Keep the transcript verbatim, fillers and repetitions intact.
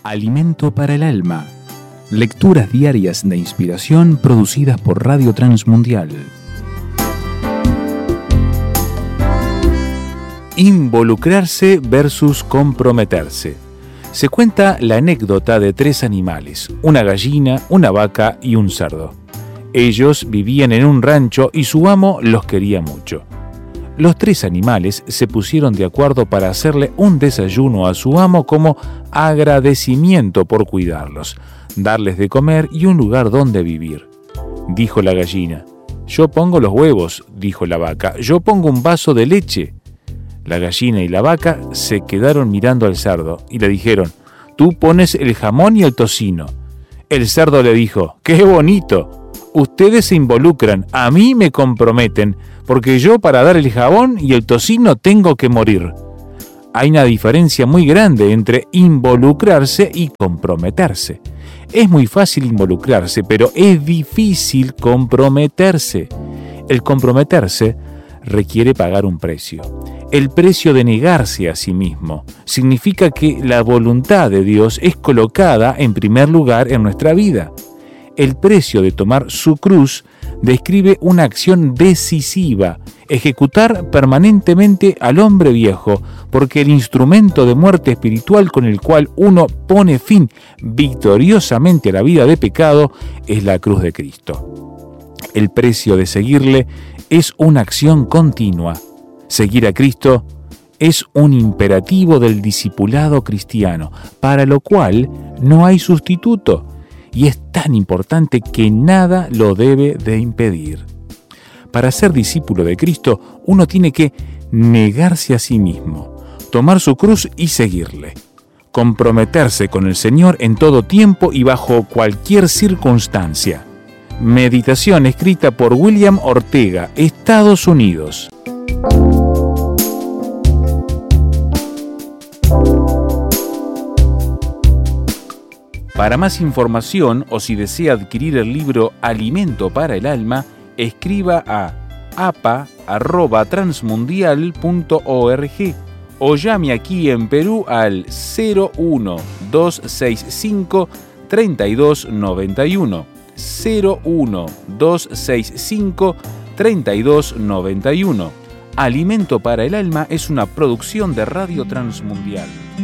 Alimento para el alma. Lecturas diarias de inspiración producidas por Radio Transmundial. Involucrarse versus comprometerse. Se cuenta la anécdota de tres animales, una gallina, una vaca y un cerdo. Ellos vivían en un rancho y su amo los quería mucho. Los tres animales se pusieron de acuerdo para hacerle un desayuno a su amo como agradecimiento por cuidarlos, darles de comer y un lugar donde vivir. Dijo la gallina: «Yo pongo los huevos», dijo la vaca. «Yo pongo un vaso de leche». La gallina y la vaca se quedaron mirando al cerdo y le dijeron: «Tú pones el jamón y el tocino». El cerdo le dijo: «¡Qué bonito! Ustedes se involucran, a mí me comprometen, porque yo para dar el jabón y el tocino tengo que morir». Hay una diferencia muy grande entre involucrarse y comprometerse. Es muy fácil involucrarse, pero es difícil comprometerse. El comprometerse requiere pagar un precio. El precio de negarse a sí mismo significa que la voluntad de Dios es colocada en primer lugar en nuestra vida. El precio de tomar su cruz describe una acción decisiva, ejecutar permanentemente al hombre viejo, porque el instrumento de muerte espiritual con el cual uno pone fin victoriosamente a la vida de pecado es la cruz de Cristo. El precio de seguirle es una acción continua. Seguir a Cristo es un imperativo del discipulado cristiano, para lo cual no hay sustituto. Y es tan importante que nada lo debe de impedir. Para ser discípulo de Cristo, uno tiene que negarse a sí mismo, tomar su cruz y seguirle, comprometerse con el Señor en todo tiempo y bajo cualquier circunstancia. Meditación escrita por William Ortega, Estados Unidos. Para más información o si desea adquirir el libro Alimento para el Alma, escriba a a p a arroba transmundial punto org o llame aquí en Perú al cero uno dos seis cinco tres dos nueve uno, cero uno dos seis cinco tres dos nueve uno. Alimento para el Alma es una producción de Radio Transmundial.